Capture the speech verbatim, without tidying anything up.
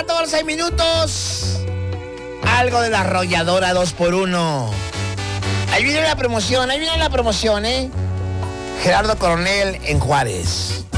todos los seis minutos. Algo de la arrolladora dos por uno. Ahí viene la promoción, ahí viene la promoción, ¿eh? Gerardo Coronel en Juárez.